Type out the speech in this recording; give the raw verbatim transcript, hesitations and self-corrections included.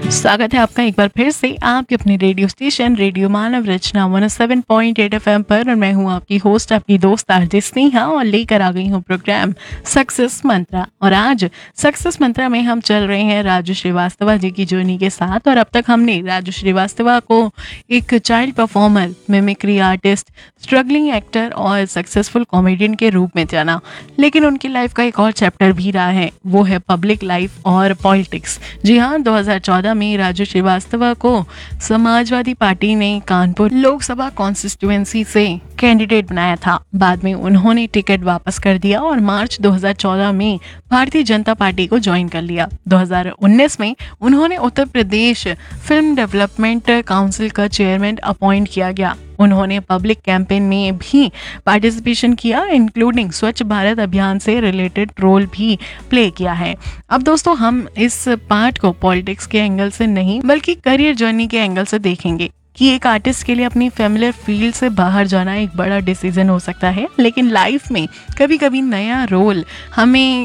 स्वागत है आपका एक बार फिर से आपके अपने रेडियो स्टेशन रेडियो मानव रचना one seven point eight F M पर। और मैं हूं आपकी होस्ट, आपकी दोस्त आरजे स्नेहा, और लेकर आ गई हूं प्रोग्राम सक्सेस मंत्रा। और आज सक्सेस मंत्रा में हम चल रहे हैं राजू श्रीवास्तव जी की जर्नी के साथ। और अब तक हमने राजू श्रीवास्तव को एक child performer, mimicry artist, struggling actor और सक्सेसफुल कॉमेडियन के रूप में जाना, लेकिन उनकी लाइफ का एक और चैप्टर भी रहा है, वो है पब्लिक लाइफ और पॉलिटिक्स। जी हाँ, दो हज़ार चौदह में राजू श्रीवास्तव को समाजवादी पार्टी ने कानपुर लोकसभा कॉन्स्टिट्यूएंसी से कैंडिडेट बनाया था। बाद में उन्होंने टिकट वापस कर दिया और मार्च दो हज़ार चौदह में भारतीय जनता पार्टी को ज्वाइन कर लिया। दो हज़ार उन्नीस में उन्होंने Uttar Pradesh film development council का चेयरमैन अपॉइंट किया गया। उन्होंने पब्लिक कैंपेन में भी पार्टिसिपेशन किया, इंक्लूडिंग स्वच्छ भारत अभियान से रिलेटेड रोल भी प्ले किया है। अब दोस्तों, हम इस पार्ट को पॉलिटिक्स के एंगल से नहीं बल्कि करियर जर्नी के एंगल से देखेंगे कि एक आर्टिस्ट के लिए अपनी फैमिलियर फील्ड से बाहर जाना एक बड़ा डिसीजन हो सकता है, लेकिन लाइफ में कभी कभी नया रोल हमें